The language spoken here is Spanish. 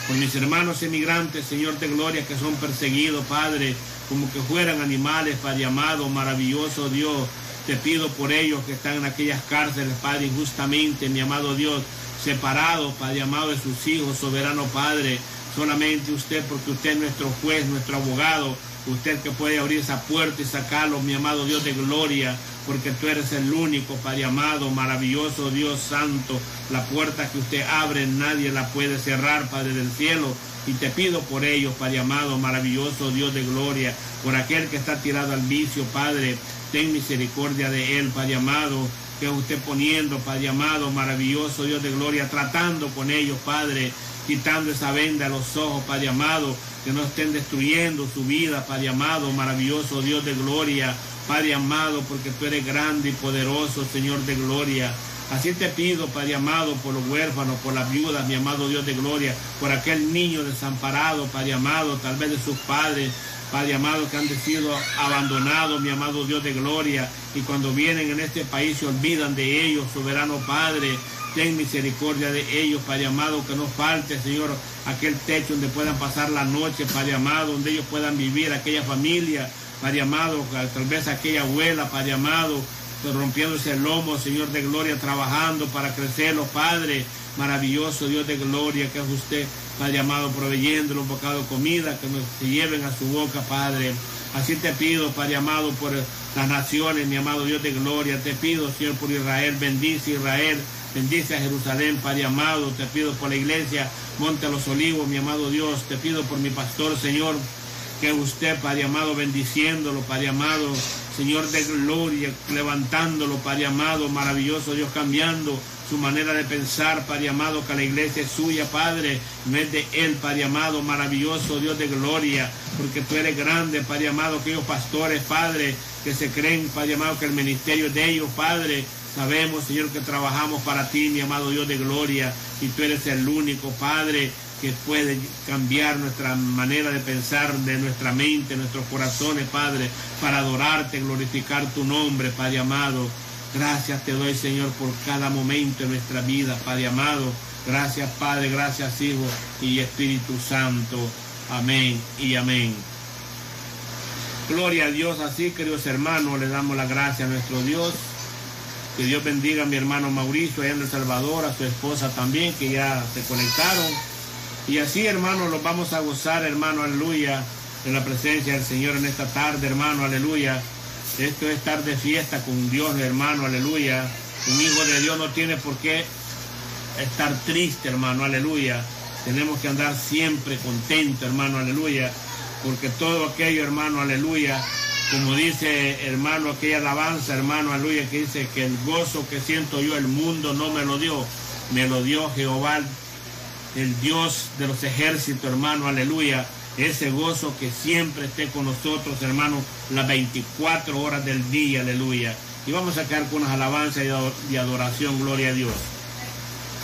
Por mis hermanos emigrantes, Señor de gloria, que son perseguidos, Padre, como que fueran animales, Padre amado, maravilloso Dios. Te pido por ellos que están en aquellas cárceles, Padre, injustamente, mi amado Dios, separados, Padre amado, de sus hijos, soberano Padre. Solamente usted, porque usted es nuestro juez, nuestro abogado, usted que puede abrir esa puerta y sacarlos, mi amado Dios de gloria, porque tú eres el único, Padre amado, maravilloso Dios santo. La puerta que usted abre, nadie la puede cerrar, Padre del cielo. Y te pido por ellos, Padre amado, maravilloso Dios de gloria, por aquel que está tirado al vicio, Padre, ten misericordia de él, Padre amado, que usted poniendo, Padre amado, maravilloso Dios de gloria, tratando con ellos, Padre, quitando esa venda a los ojos, Padre amado, que no estén destruyendo su vida, Padre amado, maravilloso Dios de gloria, Padre amado, porque tú eres grande y poderoso, Señor de gloria. Así te pido, Padre amado, por los huérfanos, por las viudas, mi amado Dios de gloria, por aquel niño desamparado, Padre amado, tal vez de sus padres, Padre amado, que han sido abandonados, mi amado Dios de gloria, y cuando vienen en este país se olvidan de ellos, soberano Padre. Ten misericordia de ellos, Padre amado, que no falte, Señor, aquel techo donde puedan pasar la noche, Padre amado, donde ellos puedan vivir, aquella familia, Padre amado, tal vez aquella abuela, Padre amado, rompiéndose el lomo, Señor de gloria, trabajando para crecerlos, Padre, maravilloso Dios de gloria, que es usted, Padre amado, proveyéndole un bocado de comida, que nos se lleven a su boca, Padre. Así te pido, Padre amado, por las naciones, mi amado Dios de gloria, te pido, Señor, por Israel, bendice Israel, bendice a Jerusalén, Padre amado, te pido por la iglesia Monte de los Olivos, mi amado Dios, te pido por mi pastor, Señor, que usted, Padre amado, bendiciéndolo, Padre amado, Señor de gloria, levantándolo, Padre amado, maravilloso Dios, cambiando su manera de pensar, Padre amado, que la iglesia es suya, Padre, no es de él, Padre amado, maravilloso Dios de gloria, porque tú eres grande, Padre amado, aquellos pastores, Padre, que se creen, Padre amado, que el ministerio es de ellos, Padre. Sabemos, Señor, que trabajamos para ti, mi amado Dios de gloria, y tú eres el único, Padre, que puede cambiar nuestra manera de pensar, de nuestra mente, nuestros corazones, Padre, para adorarte, glorificar tu nombre, Padre amado. Gracias te doy, Señor, por cada momento de nuestra vida, Padre amado. Gracias, Padre, gracias, Hijo y Espíritu Santo. Amén y amén. Gloria a Dios. Así, queridos hermanos, le damos la gracia a nuestro Dios. Que Dios bendiga a mi hermano Mauricio allá en El Salvador, a su esposa también, que ya se conectaron. Y así, hermanos, los vamos a gozar, hermano, aleluya, en la presencia del Señor en esta tarde, hermano, aleluya. Esto es estar de fiesta con Dios, hermano, aleluya. Un hijo de Dios no tiene por qué estar triste, hermano, aleluya. Tenemos que andar siempre contento, hermano, aleluya. Porque todo aquello, hermano, aleluya, como dice, hermano, aquella alabanza, hermano, aleluya, que dice que el gozo que siento yo, el mundo no me lo dio Jehová, el Dios de los ejércitos, hermano, aleluya. Ese gozo que siempre esté con nosotros, hermano, las 24 horas del día, aleluya. Y vamos a quedar con unas alabanzas y adoración, gloria a Dios.